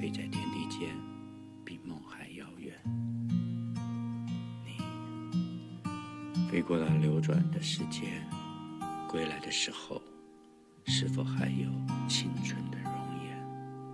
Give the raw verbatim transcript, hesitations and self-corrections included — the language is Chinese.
飞在天地间，比梦还遥远。你飞过了流转的时间，归来的时候，是否还有青春的人？